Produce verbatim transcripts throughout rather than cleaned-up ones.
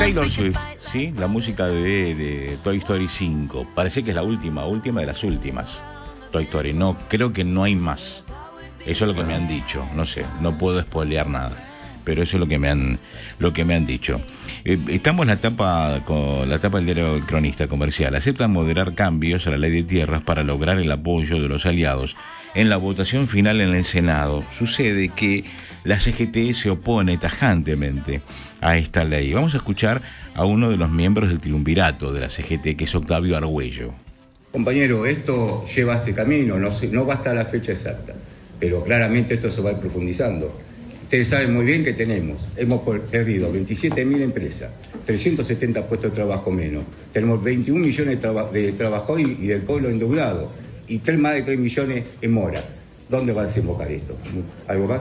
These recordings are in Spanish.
Taylor Swift, ¿sí? La música de, de Toy Story cinco. Parece que es la última, última de las últimas. Toy Story. No, creo que no hay más. Eso es lo que me han dicho. No sé, no puedo spoilear nada. Pero eso es lo que me han, lo que me han dicho. Eh, estamos en la etapa, con la etapa del diario El Cronista Comercial. Aceptan moderar cambios a la ley de tierras para lograr el apoyo de los aliados en la votación final en el Senado. Sucede que la C G T se opone tajantemente a esta ley. Vamos a escuchar a uno de los miembros del triunvirato de la C G T, que es Octavio Argüello. Compañero, esto lleva este camino, no, se, no basta la fecha exacta, pero claramente esto se va a ir profundizando. Ustedes saben muy bien que tenemos, hemos perdido veintisiete mil empresas, trescientos setenta puestos de trabajo menos, tenemos veintiún millones de, traba, de trabajadores y, y del pueblo endeudado, y tres, más de tres millones en mora. ¿Dónde va a desembocar esto? ¿Algo más?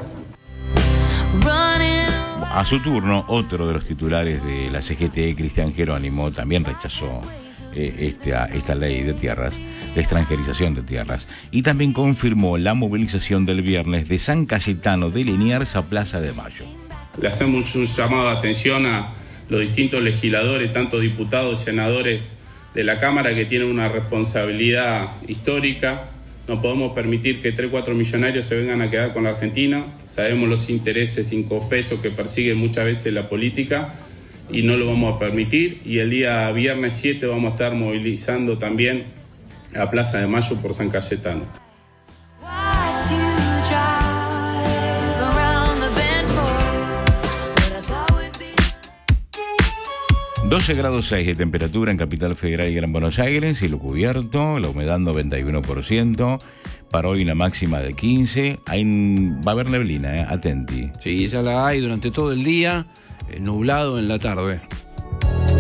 A su turno, otro de los titulares de la C G T, Cristian Jerónimo, también rechazó eh, esta, esta ley de tierras, de extranjerización de tierras, y también confirmó la movilización del viernes de San Cayetano de Liniers a Plaza de Mayo. Le hacemos un llamado de atención a los distintos legisladores, tanto diputados y senadores de la Cámara, que tienen una responsabilidad histórica. No podemos permitir que tres o cuatro millonarios se vengan a quedar con la Argentina. Sabemos los intereses inconfesos que persigue muchas veces la política y no lo vamos a permitir. Y el día viernes siete vamos a estar movilizando también a Plaza de Mayo por San Cayetano. doce grados seis de temperatura en Capital Federal y Gran Buenos Aires, cielo cubierto, la humedad noventa y uno por ciento, para hoy una máxima de quince, hay, va a haber neblina, ¿eh? Atenti. Sí, ya la hay durante todo el día, eh, nublado en la tarde.